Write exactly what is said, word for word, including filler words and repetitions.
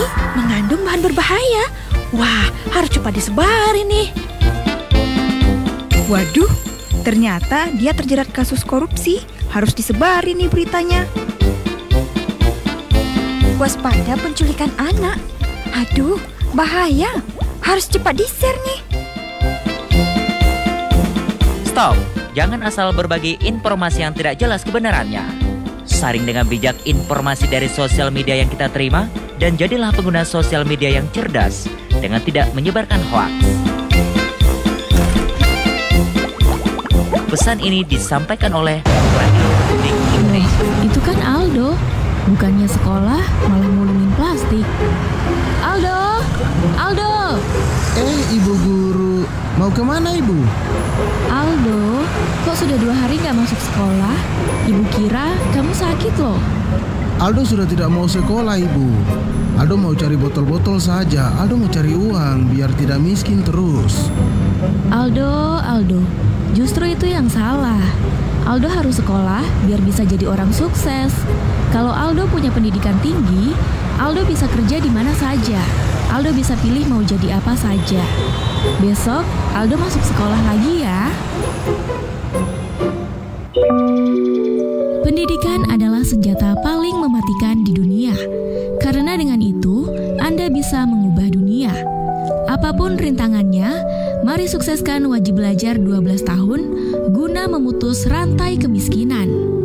mengandung bahan berbahaya. Wah, harus cepat disebarin nih. Waduh, ternyata dia terjerat kasus korupsi. Harus disebarin nih beritanya. Waspada penculikan anak. Aduh, bahaya. Harus cepat di-share nih. Stop, jangan asal berbagi informasi yang tidak jelas kebenarannya. Saring dengan bijak informasi dari sosial media yang kita terima, dan jadilah pengguna sosial media yang cerdas dengan tidak menyebarkan hoaks. Pesan ini disampaikan oleh Radio Republik Indonesia. Itu kan Aldo, bukannya sekolah malah ngulungin plastik. Aldo, Aldo. Eh, Ibu Guru, mau kemana Ibu? Aldo, kok sudah dua hari gak masuk sekolah? Ibu kira kamu sakit loh. Aldo sudah tidak mau sekolah Ibu. Aldo mau cari botol-botol saja. Aldo mau cari uang biar tidak miskin terus. Aldo, Aldo, justru itu yang salah. Aldo harus sekolah biar bisa jadi orang sukses. Kalau Aldo punya pendidikan tinggi, Aldo bisa kerja di mana saja. Aldo bisa pilih mau jadi apa saja. Besok Aldo masuk sekolah lagi ya. Pendidikan adalah senjata paling mematikan di dunia. Karena dengan itu, Anda bisa mengubah dunia. Apapun rintangannya, mari sukseskan wajib belajar dua belas tahun guna memutus rantai kemiskinan.